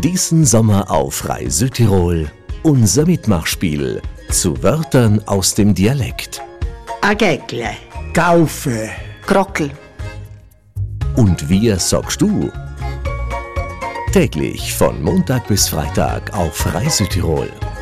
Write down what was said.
Diesen Sommer auf Rai Südtirol unser Mitmachspiel zu Wörtern aus dem Dialekt. Agägle, Gaufe, Grockel. Und wie sagst du? Täglich von Montag bis Freitag auf Rai Südtirol.